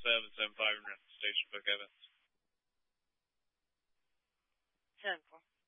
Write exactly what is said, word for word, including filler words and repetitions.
seven seven five in Station Book Evans. ten four.